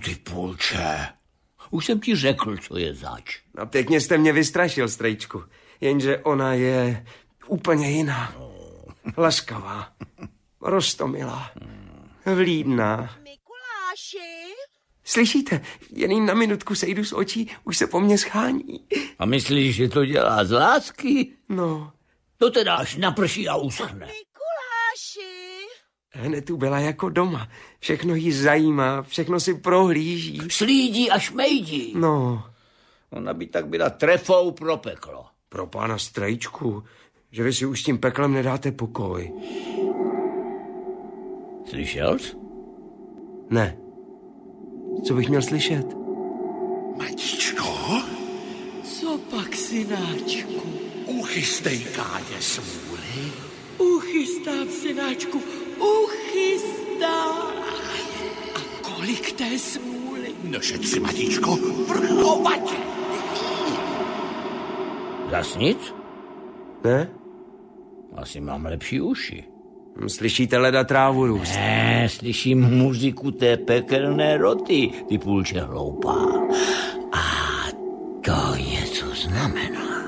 ty Pulče, už jsem ti řekl, co je zač. No pěkně jste mě vystrašil, strejčku. Jenže ona je úplně jiná. Laskavá, roztomilá, vlídná. Mikuláši? Slyšíte? Jen jí na minutku sejdu z očí, už se po mně schání. A myslíš, že to dělá z lásky? No. To teda až naprší a uschne. Mikuláši? Hned tu byla jako doma. Všechno jí zajímá, všechno si prohlíží. Slídí a šmejdí. No. Ona by tak byla trefou pro peklo. Pro pána strejčku, že vy si už tím peklem nedáte pokoj. Slyšel jsi? Ne. Co bych měl slyšet? Matičko? Co pak, synáčku? Uchystej Kádě smůly. Uchystám, synáčku, uchystám. A kolik té smůly? No šetři, matičko, vrchovatě. Zas nic? Ne? Asi mám lepší uši. Slyšíte leda trávu růst? Ne, slyším muziku té pekelné roty, ty Pulče hloupá. A to něco znamená.